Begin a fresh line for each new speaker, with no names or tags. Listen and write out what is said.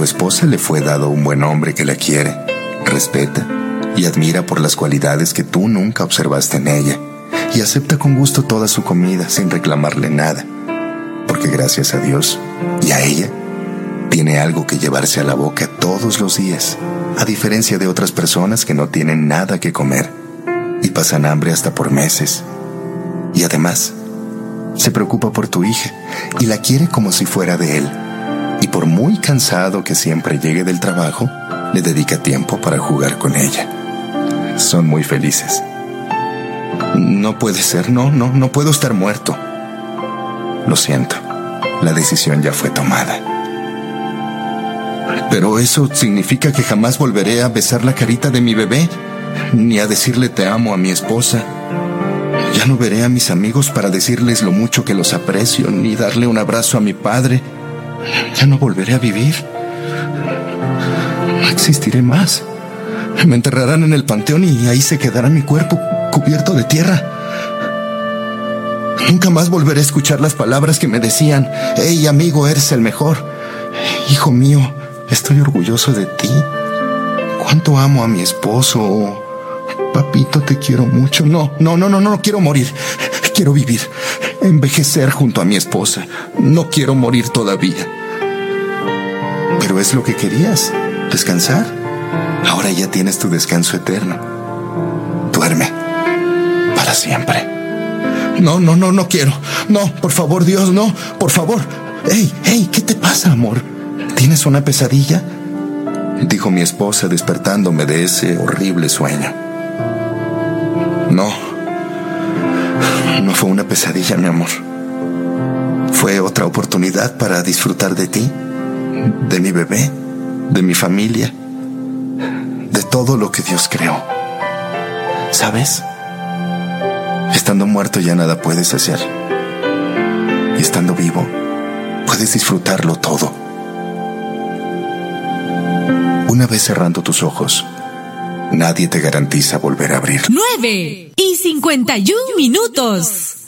esposa le fue dado un buen hombre que la quiere, respeta y admira por las cualidades que tú nunca observaste en ella, y acepta con gusto toda su comida sin reclamarle nada, porque gracias a Dios y a ella tiene algo que llevarse a la boca todos los días, a diferencia de otras personas que no tienen nada que comer y pasan hambre hasta por meses. Y además, se preocupa por tu hija y la quiere como si fuera de él. Y por muy cansado que siempre llegue del trabajo, le dedica tiempo para jugar con ella. Son muy felices. No puede ser, no puedo estar muerto. Lo siento, la decisión ya fue tomada. Pero eso significa que jamás volveré a besar la carita de mi bebé, ni a decirle te amo a mi esposa. Ya no veré a mis amigos para decirles lo mucho que los aprecio, ni darle un abrazo a mi padre. Ya no volveré a vivir. No existiré más. Me enterrarán en el panteón y ahí se quedará mi cuerpo cubierto de tierra. Nunca más volveré a escuchar las palabras que me decían: hey, amigo, eres el mejor. Hijo mío, estoy orgulloso de ti. Cuánto amo a mi esposo. Papito, te quiero mucho. No quiero morir. Quiero vivir, envejecer junto a mi esposa. No quiero morir todavía. Pero es lo que querías, descansar. Ahora ya tienes tu descanso eterno. Duerme para siempre. No quiero. No, por favor, Dios, no, por favor. Hey, ¿qué te pasa, amor? ¿Tienes una pesadilla?, dijo mi esposa, despertándome de ese horrible sueño. No fue una pesadilla, mi amor. Fue otra oportunidad para disfrutar de ti, de mi bebé, de mi familia, de todo lo que Dios creó. ¿Sabes? Estando muerto ya nada puedes hacer. Y estando vivo, puedes disfrutarlo todo. Una vez cerrando tus ojos, nadie te garantiza volver a abrir.
9:51 minutos.